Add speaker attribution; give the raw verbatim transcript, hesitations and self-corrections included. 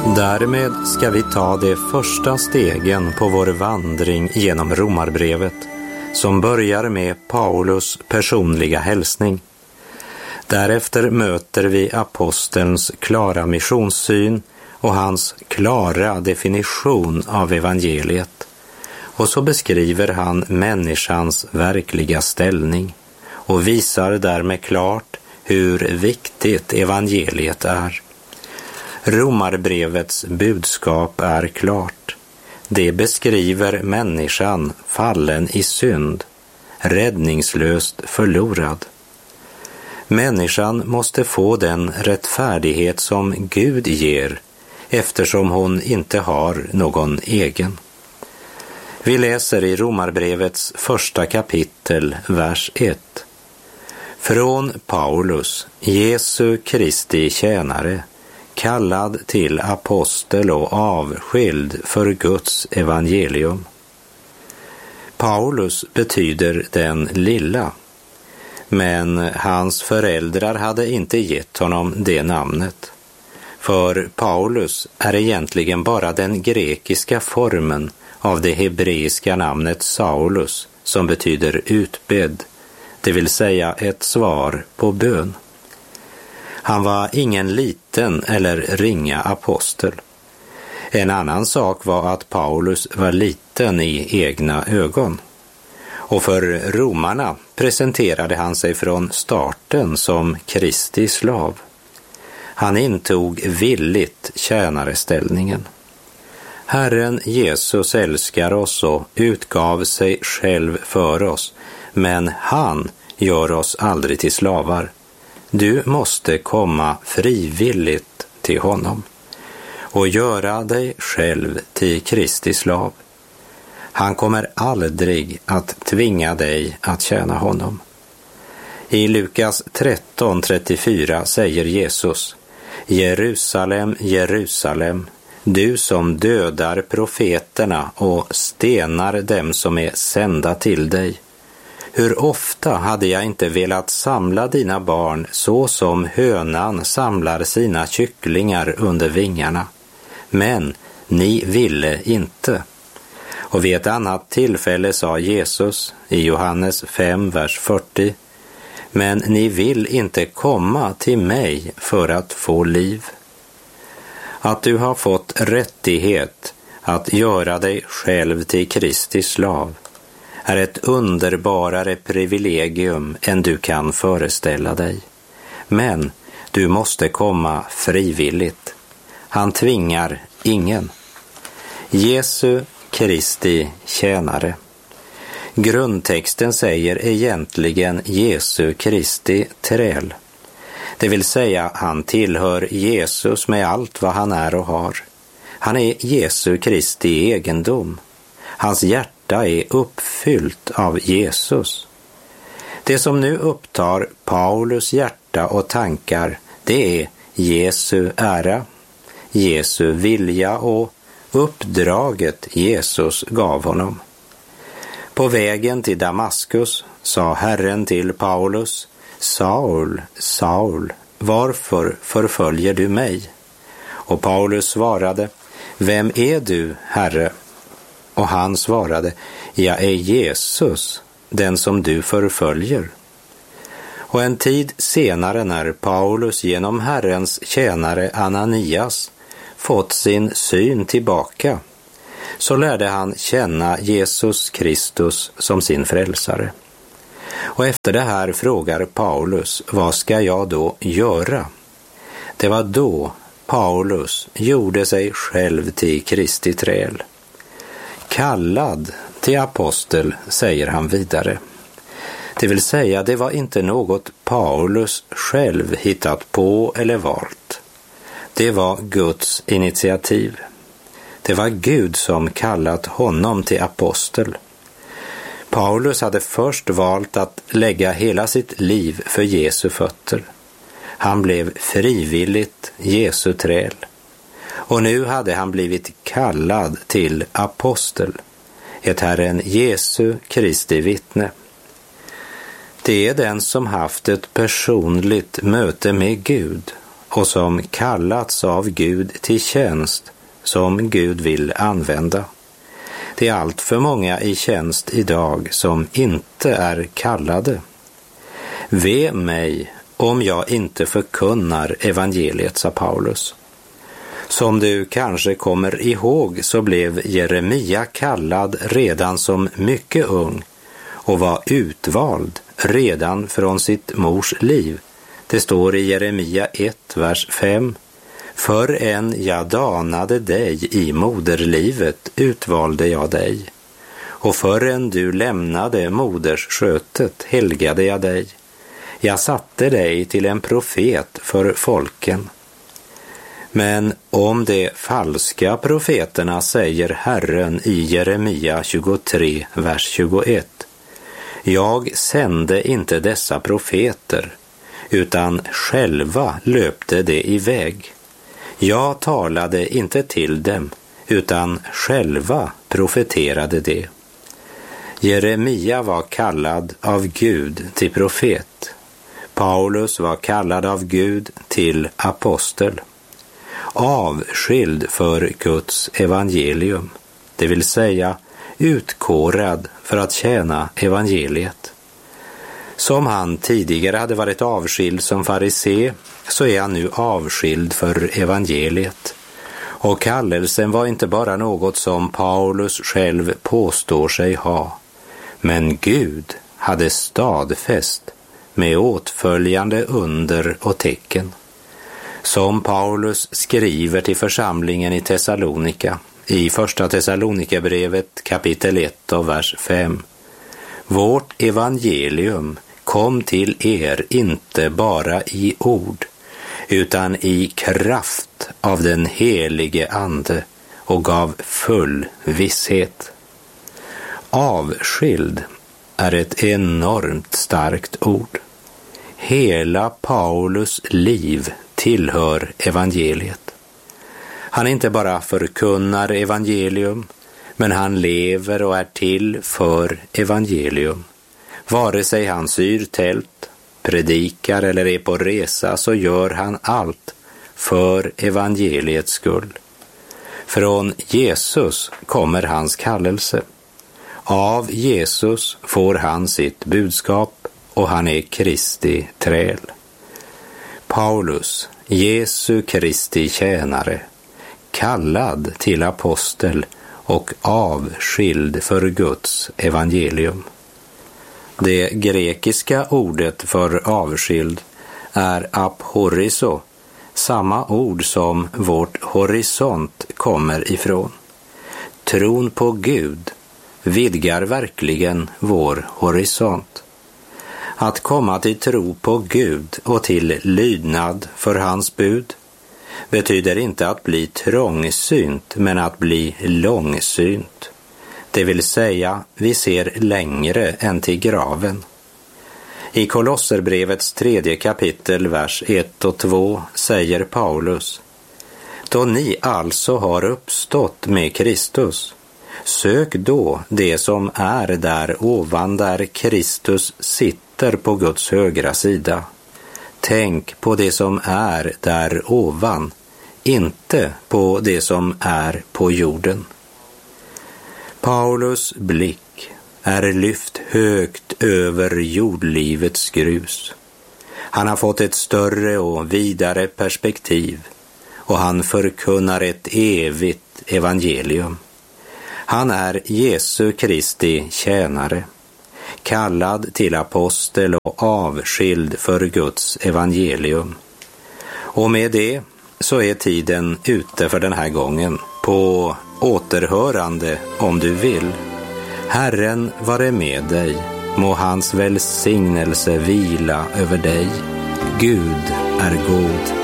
Speaker 1: Därmed ska vi ta de första stegen på vår vandring genom Romarbrevet, som börjar med Paulus personliga hälsning. Därefter möter vi apostelns klara missionssyn och hans klara definition av evangeliet. Och så beskriver han människans verkliga ställning och visar därmed klart hur viktigt evangeliet är. Romarbrevets budskap är klart. Det beskriver människan fallen i synd, räddningslöst förlorad. Människan måste få den rättfärdighet som Gud ger, eftersom hon inte har någon egen. Vi läser i Romarbrevets första kapitel, vers ett. Från Paulus, Jesu Kristi tjänare, kallad till apostel och avskild för Guds evangelium. Paulus betyder den lilla, men hans föräldrar hade inte gett honom det namnet. För Paulus är egentligen bara den grekiska formen av det hebreiska namnet Saulus, som betyder utbedd, det vill säga ett svar på bön. Han var ingen liten eller ringa apostel. En annan sak var att Paulus var liten i egna ögon. Och för romarna presenterade han sig från starten som Kristi slav. Han intog villigt tjänareställningen. Herren Jesus älskar oss och utgav sig själv för oss, men han gör oss aldrig till slavar. Du måste komma frivilligt till honom och göra dig själv till Kristi slav. Han kommer aldrig att tvinga dig att tjäna honom. I Lukas tretton trettiofyra säger Jesus: Jerusalem, Jerusalem, du som dödar profeterna och stenar dem som är sända till dig. Hur ofta hade jag inte velat samla dina barn så som hönan samlar sina kycklingar under vingarna. Men ni ville inte. Och vid ett annat tillfälle sa Jesus i Johannes fem, vers fyrtio: Men ni vill inte komma till mig för att få liv. Att du har fått rättighet att göra dig själv till Kristi slav är ett underbarare privilegium än du kan föreställa dig. Men du måste komma frivilligt. Han tvingar ingen. Jesu Kristi tjänare. Grundtexten säger egentligen Jesu Kristi träl. Det vill säga, han tillhör Jesus med allt vad han är och har. Han är Jesu Kristi egendom. Hans hjärta är uppfyllt av Jesus. Det som nu upptar Paulus hjärta och tankar, det är Jesu ära, Jesu vilja och uppdraget Jesus gav honom. På vägen till Damaskus sa Herren till Paulus: Saul, Saul, varför förföljer du mig? Och Paulus svarade: Vem är du, Herre? Och han svarade: Jag är Jesus, den som du förföljer. Och en tid senare, när Paulus genom Herrens tjänare Ananias fått sin syn tillbaka, så lärde han känna Jesus Kristus som sin frälsare. Och efter det här frågar Paulus: vad ska jag då göra? Det var då Paulus gjorde sig själv till Kristi träl. Kallad till apostel, säger han vidare. Det vill säga, det var inte något Paulus själv hittat på eller valt. Det var Guds initiativ. Det var Gud som kallat honom till apostel. Paulus hade först valt att lägga hela sitt liv för Jesu fötter. Han blev frivilligt Jesu träl. Och nu hade han blivit kallad till apostel, ett Herren Jesu Kristi vittne. Det är den som haft ett personligt möte med Gud och som kallats av Gud till tjänst som Gud vill använda. Det är allt för många i tjänst idag som inte är kallade. Ve mig om jag inte förkunnar evangeliet, sa Paulus. Som du kanske kommer ihåg så blev Jeremia kallad redan som mycket ung och var utvald redan från sitt mors liv. Det står i Jeremia ett, vers fem. Förrän jag danade dig i moderlivet utvalde jag dig, och förrän du lämnade modersskötet helgade jag dig. Jag satte dig till en profet för folken. Men om de falska profeterna säger Herren i Jeremia tjugotre, vers tjugoett. Jag sände inte dessa profeter, utan själva löpte de iväg. Jag talade inte till dem, utan själva profeterade de. Jeremia var kallad av Gud till profet. Paulus var kallad av Gud till apostel. Avskild för Guds evangelium, det vill säga utkårad för att tjäna evangeliet. Som han tidigare hade varit avskild som farisé, så är han nu avskild för evangeliet. Och kallelsen var inte bara något som Paulus själv påstår sig ha, men Gud hade stadfäst med åtföljande under och tecken. Som Paulus skriver till församlingen i Thessalonika, i första Thessalonikabrevet kapitel ett och vers fem. Vårt evangelium kom till er inte bara i ord, utan i kraft av den helige ande och gav full visshet. Avskild är ett enormt starkt ord. Hela Paulus liv tillhör evangeliet. Han inte bara förkunnar evangelium, men han lever och är till för evangelium. Vare sig han syr tält, predikar eller är på resa, så gör han allt för evangeliets skull. Från Jesus kommer hans kallelse. Av Jesus får han sitt budskap och han är Kristi träl. Paulus, Jesu Kristi tjänare, kallad till apostel och avskild för Guds evangelium. Det grekiska ordet för avskild är aphoriso, samma ord som vårt horisont kommer ifrån. Tron på Gud vidgar verkligen vår horisont. Att komma till tro på Gud och till lydnad för hans bud betyder inte att bli trångsynt, men att bli långsynt. Det vill säga, vi ser längre än till graven. I Kolosserbrevets tredje kapitel, vers ett och två säger Paulus: Då ni alltså har uppstått med Kristus, sök då det som är där ovan, där Kristus sitter på Guds högra sida. Tänk på det som är där ovan, inte på det som är på jorden. Paulus blick är lyft högt över jordlivets grus. Han har fått ett större och vidare perspektiv och han förkunnar ett evigt evangelium. Han är Jesu Kristi tjänare, kallad till apostel och avskild för Guds evangelium. Och med det så är tiden ute för den här gången. På återhörande om du vill. Herren vare med dig, må hans välsignelse vila över dig. Gud är god.